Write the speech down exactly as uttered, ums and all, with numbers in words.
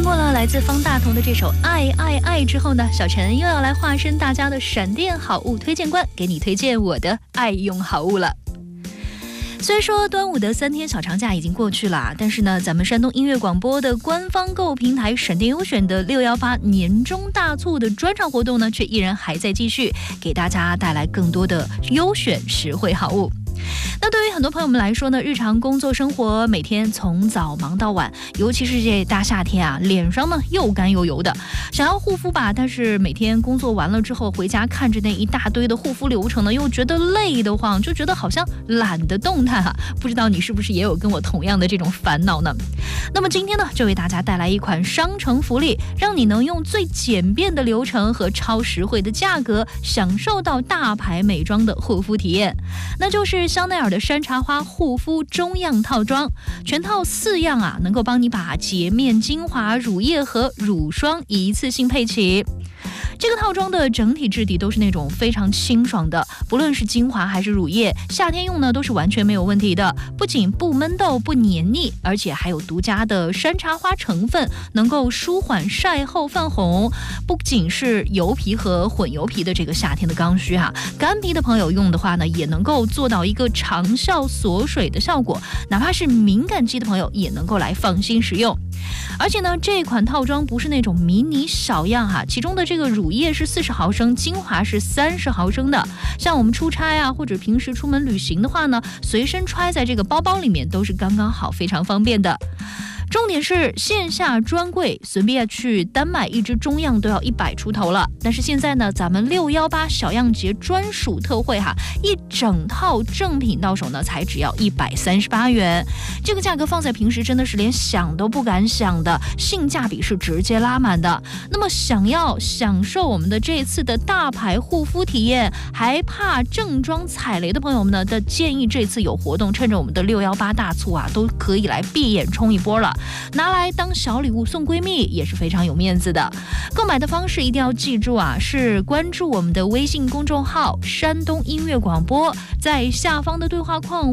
过了来自方大同的这首《爱爱爱》之后呢，小陈又要来化身大家的闪电好物推荐官，给你推荐我的爱用好物了。虽说端午的三天小长假已经过去了，但是呢，咱们山东音乐广播的官方购物平台闪电优选的六一八年中大促的专场活动呢，却依然还在继续，给大家带来更多的优选实惠好物。那对于很多朋友们来说呢，日常工作生活每天从早忙到晚，尤其是这大夏天啊，脸上呢又干又油的，想要护肤吧，但是每天工作完了之后回家看着那一大堆的护肤流程呢，又觉得累得慌，就觉得好像懒得动弹啊。不知道你是不是也有跟我同样的这种烦恼呢？那么今天呢，就为大家带来一款商城福利，让你能用最简便的流程和超实惠的价格，享受到大牌美妆的护肤体验，那就是香奈儿的山茶花护肤中样套装，全套四样啊，能够帮你把洁面、精华、乳液和乳霜一次性配齐。这个套装的整体质地都是那种非常清爽的，不论是精华还是乳液，夏天用呢都是完全没有问题的。不仅不闷痘、不黏腻，而且还有独家的山茶花成分，能够舒缓晒后泛红。不仅是油皮和混油皮的这个夏天的刚需哈、啊，干皮的朋友用的话呢，也能够做到一个长效锁水的效果，哪怕是敏感肌的朋友也能够来放心使用。而且呢，这款套装不是那种迷你小样哈、啊，其中的这个乳液是四十毫升，精华是三十毫升的。像我们出差啊，或者平时出门旅行的话呢，随身揣在这个包包里面都是刚刚好，非常方便的。重点是线下专柜随便去单买一支中样都要一百出头了，但是现在呢，咱们六一八小样节专属特惠哈，一整套正品到手呢才只要一百三十八元，这个价格放在平时真的是连想都不敢想的，性价比是直接拉满的。那么想要享受我们的这次的大牌护肤体验，还怕正装踩雷的朋友们呢，的建议这次有活动，趁着我们的六一八大促啊，都可以来闭眼冲一波了。拿来当小礼物送闺蜜也是非常有面子的。购买的方式一定要记住啊，是关注我们的微信公众号山东音乐广播，在下方的对话框